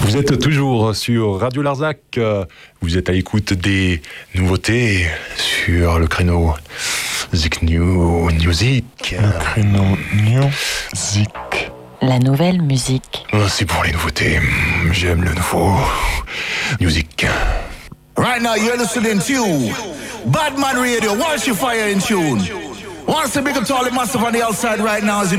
Vous êtes toujours sur Radio Larzac, vous êtes à l'écoute des nouveautés sur le créneau Zik Music. Le créneau Music. La nouvelle musique. C'est pour les nouveautés, j'aime le nouveau music. Right now you're listening to Badman Radio, watch your fire in tune. Once a big up to all the massive on the outside right now as you